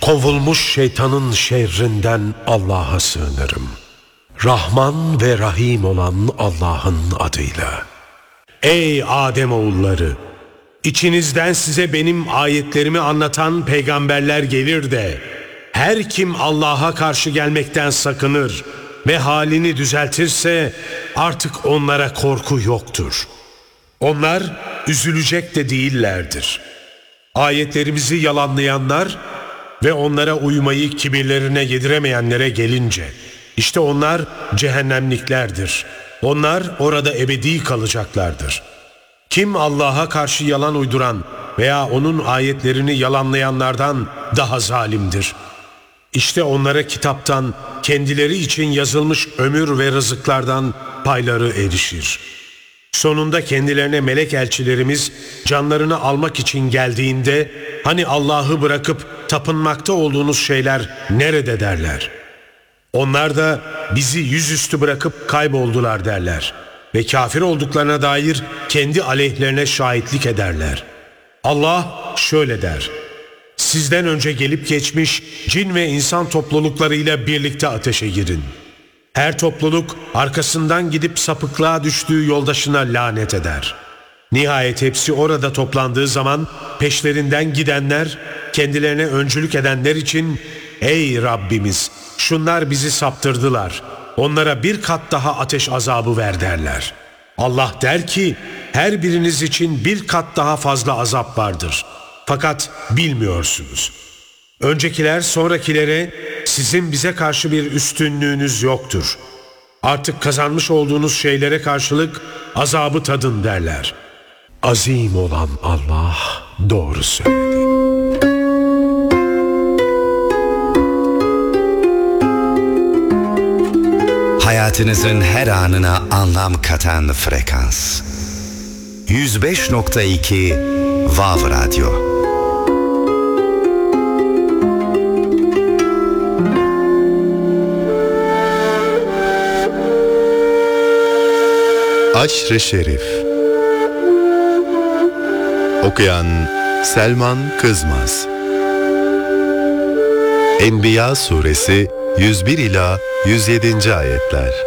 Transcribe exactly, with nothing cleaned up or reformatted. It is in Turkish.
Kovulmuş şeytanın şerrinden Allah'a sığınırım. Rahman ve Rahim olan Allah'ın adıyla. Ey Ademoğulları! İçinizden size benim ayetlerimi anlatan peygamberler gelir de, her kim Allah'a karşı gelmekten sakınır ve halini düzeltirse artık onlara korku yoktur. Onlar üzülecek de değillerdir. Ayetlerimizi yalanlayanlar ve onlara uymayı kibirlerine yediremeyenlere gelince, işte onlar cehennemliklerdir. Onlar orada ebedi kalacaklardır. Kim Allah'a karşı yalan uyduran veya onun ayetlerini yalanlayanlardan daha zalimdir. İşte onlara kitaptan, kendileri için yazılmış ömür ve rızıklardan payları erişir. Sonunda kendilerine melek elçilerimiz canlarını almak için geldiğinde, hani Allah'ı bırakıp tapınmakta olduğunuz şeyler nerede derler. Onlar da bizi yüzüstü bırakıp kayboldular derler ve kafir olduklarına dair kendi aleyhlerine şahitlik ederler. Allah şöyle der: sizden önce gelip geçmiş cin ve insan topluluklarıyla birlikte ateşe girin. Her topluluk arkasından gidip sapıklığa düştüğü yoldaşına lanet eder. Nihayet hepsi orada toplandığı zaman peşlerinden gidenler, kendilerine öncülük edenler için ''Ey Rabbimiz, şunlar bizi saptırdılar, onlara bir kat daha ateş azabı ver'' derler. Allah der ki, her biriniz için bir kat daha fazla azap vardır. Fakat bilmiyorsunuz. Öncekiler sonrakilere sizin bize karşı bir üstünlüğünüz yoktur. Artık kazanmış olduğunuz şeylere karşılık azabı tadın derler. Azim olan Allah doğru söyledi. Hayatınızın her anına anlam katan frekans. yüz beş nokta iki Vav Radyo. Aşr-ı Şerif. Okuyan Selman Kızmaz. Enbiya suresi yüz bir ila yüz yedinci ayetler.